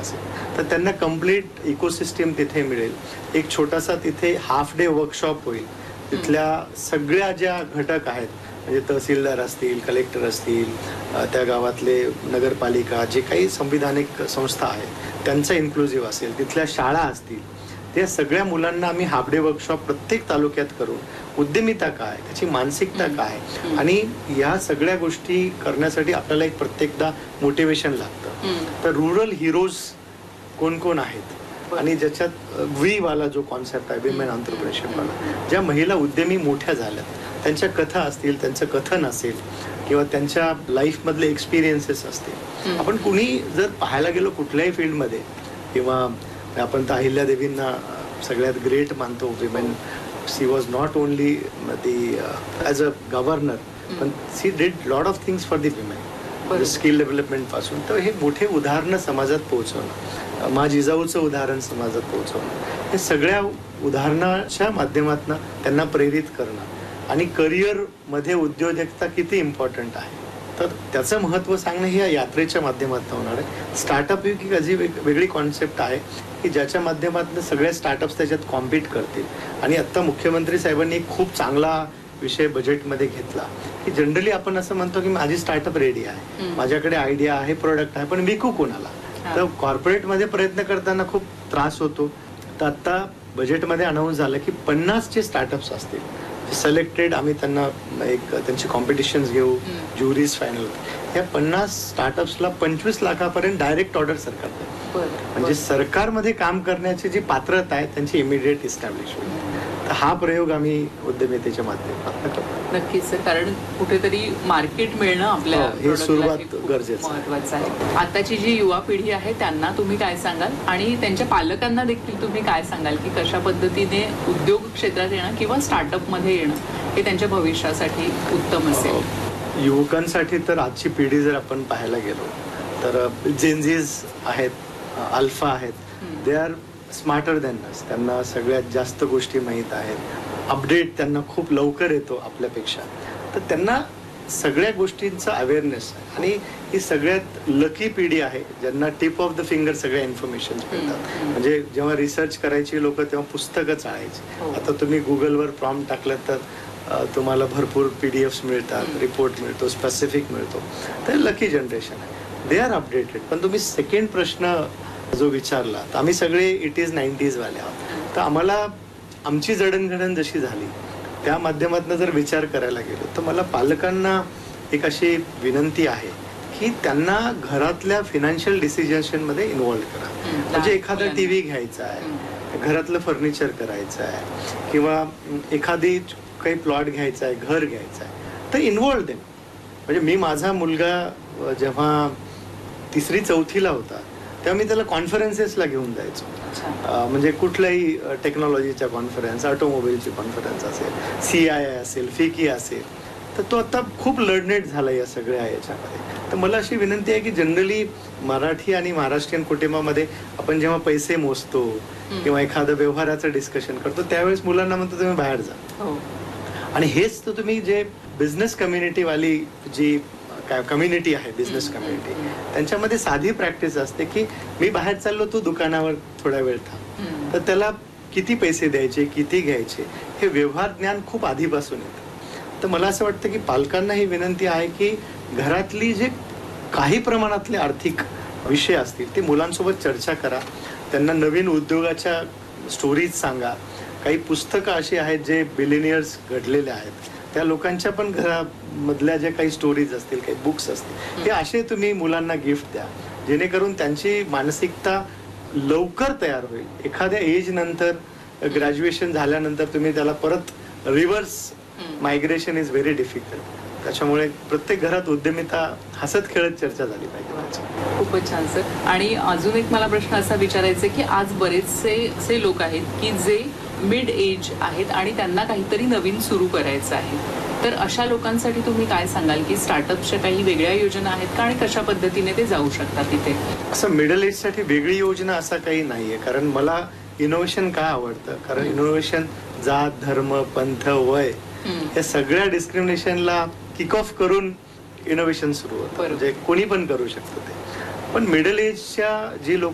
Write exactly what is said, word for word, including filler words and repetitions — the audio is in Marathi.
असेल तर त्यांना कम्प्लीट इकोसिस्टीम तिथे मिळेल. एक छोटासा तिथे हाफ डे वर्कशॉप होईल. तिथल्या सगळ्या ज्या घटक आहेत म्हणजे तहसीलदार असतील, कलेक्टर असतील, त्या गावातले नगरपालिका जे काही संविधानिक संस्था आहेत त्यांचा इन्क्लुझिव्ह असेल, तिथल्या शाळा असतील, त्या सगळ्या मुलांना आम्ही हाफ डे वर्कशॉप प्रत्येक तालुक्यात करून उद्यमिता काय, त्याची मानसिकता काय आणि या सगळ्या गोष्टी करण्यासाठी आपल्याला एक प्रत्येकदा मोटिवेशन लागतं. तर रुरल हिरोज कोण कोण आहेत आणि ज्याच्यात वी वाला जो कॉन्सेप्ट आहे विमेन एंटरप्रेन्योरशिप वाला, ज्या महिला उद्यमी मोठ्या झाल्यात त्यांच्या कथा असतील, त्यांचं कथन असेल किंवा त्यांच्या लाईफमधले एक्सपिरियन्सेस असतील. आपण कुणी जर पाहायला गेलो कुठल्याही फील्डमध्ये किंवा आपण तर अहिल्या देवींना सगळ्यात ग्रेट मानतो women. C was not only the as a governor पण C did lot of things for the women, skill development पासून. तर हे मोठे उदाहरणं समाजात पोहोचवणं, मा जिजाऊचं उदाहरण समाजात पोहोचवणं, हे सगळ्या उदाहरणाच्या माध्यमातून त्यांना प्रेरित करणं आणि करिअरमध्ये उद्योजकता किती इम्पॉर्टंट आहे तर त्याचं महत्त्व सांगणं ही या यात्रेच्या माध्यमातून होणार आहे. स्टार्टअप ही अशी वेगळी कॉन्सेप्ट आहे की ज्याच्या माध्यमातून सगळे स्टार्टअप्स त्याच्यात कॉम्पीट करतील. आणि आत्ता मुख्यमंत्री साहेबांनी खूप चांगला विषय बजेटमध्ये घेतला की जनरली आपण असं म्हणतो की माझी स्टार्टअप रेडी आहे, माझ्याकडे आयडिया आहे, प्रोडक्ट आहे, पण विकू कोणाला. तर कॉर्पोरेटमध्ये प्रयत्न करताना खूप त्रास होतो. तर आत्ता बजेटमध्ये अनाऊन्स झालं की पन्नासचे स्टार्टअप्स असतील सिलेक्टेड, आम्ही त्यांना एक त्यांची कॉम्पिटिशन्स घेऊ, ज्युरीज फायनल. या पन्नास स्टार्टअप्सला पंचवीस लाखापर्यंत डायरेक्ट ऑर्डर सरकार देतं. म्हणजे सरकारमध्ये काम करण्याची जी पात्रता आहे त्यांची इमिडिएट इस्टॅब्लिश होईल. तर हा प्रयोग आम्ही उद्यमितेच्या माध्यमातून करतो. नक्कीच सर, कारण कुठेतरी मार्केट मिळणं आपल्या हे सुरुवात गरजेचं महत्वाचं आहे. आताची जी युवा पिढी आहे त्यांना तुम्ही काय सांगाल आणि त्यांच्या पालकांना देखील तुम्ही काय सांगाल की कशा पद्धतीने उद्योग क्षेत्रात येणं किंवा स्टार्टअप मध्ये येणं हे त्यांच्या भविष्यासाठी उत्तम असेल? युवकांसाठी तर आजची पिढी जर आपण पाहायला गेलो तर जेनझीज आहेत, अल्फा आहेत, दे आर स्मार्टर दॅन अस. त्यांना सगळ्यात जास्त गोष्टी माहीत आहेत, अपडेट त्यांना खूप लवकर येतो आपल्यापेक्षा. तर त्यांना सगळ्या गोष्टींचा अवेअरनेस आहे आणि ही सगळ्यात लकी पिढी आहे ज्यांना टिप ऑफ द फिंगर सगळ्या इन्फॉर्मेशन मिळतात. म्हणजे जेव्हा रिसर्च करायची लोक तेव्हा पुस्तकं चाळायची. आता तुम्ही गुगलवर प्रॉम्प्ट टाकलं तर तुम्हाला भरपूर पी डी एफ्स मिळतात, रिपोर्ट मिळतो, स्पेसिफिक मिळतो. तर लकी जनरेशन आहे, दे आर अपडेटेड. पण तुम्ही सेकंड प्रश्न जो विचारला तर आम्ही सगळे इट इज नाईन्टीज वाले आहोत. तर आम्हाला आमची जडणघडण जशी झाली त्या माध्यमातून जर विचार करायला गेलो तर मला पालकांना एक अशी विनंती आहे की त्यांना घरातल्या फिनान्शियल डिसिजन्समध्ये इन्व्हॉल्व करा. म्हणजे एखादा टी व्ही घ्यायचा आहे, घरातलं फर्निचर करायचं आहे किंवा एखादी काही प्लॉट घ्यायचा आहे, घर घ्यायचं आहे, तर इन्व्हॉल्व दे. म्हणजे मी माझा मुलगा जेव्हा तिसरी चौथीला होता तेव्हा मी त्याला कॉन्फरन्सेसला घेऊन जायचो. म्हणजे कुठल्याही टेक्नॉलॉजीच्या कॉन्फरन्स, ऑटोमोबाईलची कॉन्फरन्स असेल, सी आय आय असेल, फिकी असेल, तर तो आता खूप लर्नेट झाला या सगळ्या याच्यामध्ये. तर मला अशी विनंती आहे की जनरली मराठी आणि महाराष्ट्रीयन कुटुंबामध्ये आपण जेव्हा पैसे मोजतो किंवा एखादं व्यवहाराचं डिस्कशन करतो त्यावेळेस मुलांना म्हणतो तुम्ही बाहेर जा. आणि हेच तर तुम्ही जे बिझनेस कम्युनिटीवाली जी काय कम्युनिटी आहे, बिझनेस कम्युनिटी, त्यांच्यामध्ये साधी प्रॅक्टिस असते की मी बाहेर चाललो, तू दुकानावर थोडा वेळ थांब. तर त्याला किती पैसे द्यायचे, किती घ्यायचे, हे व्यवहार ज्ञान खूप आधीपासून येतं. तर मला असं वाटतं की पालकांना ही विनंती आहे की घरातली जे काही प्रमाणातले आर्थिक विषय असतील ते मुलांसोबत चर्चा करा, त्यांना नवीन उद्योगाच्या स्टोरीज सांगा. काही पुस्तकं अशी आहेत जे बिलिनियर्स घडलेले आहेत त्या लोकांच्या पण घरामधल्या ज्या काही स्टोरीज असतील, काही बुक्स असतील, हे असे तुम्ही मुलांना गिफ्ट द्या जेणेकरून त्यांची मानसिकता लवकर तयार होईल. एखाद्या एज नंतर, ग्रॅज्युएशन झाल्यानंतर तुम्ही त्याला परत reverse migration is very difficult. त्याच्यामुळे प्रत्येक घरात उद्यमिता हसत खेळत चर्चा झाली पाहिजे. खूपच छान सर. आणि अजून एक मला प्रश्न असा विचारायचा की आज बरेचसे असे लोक आहेत की जे मिड एज आहेत आणि त्यांना काहीतरी नवीन सुरू करायचं आहे. तर अशा लोकांसाठी तुम्ही काय सांगाल की स्टार्टअपच्या काही वेगळ्या योजना आहेत का आणि कशा पद्धतीने ते जाऊ शकतात तिथे? असं मिडल एज साठी वेगळी योजना असं काही नाहीये. कारण मला इनोव्हेशन का आवडतं, कारण इनोव्हेशन जात, धर्म, पंथ, वय या सगळ्या डिस्क्रिमिनेशनला किक ऑफ करून इनोव्हेशन सुरू होतं. म्हणजे कोणी पण करू शकतं ते. पण मिडल एजच्या जी लोक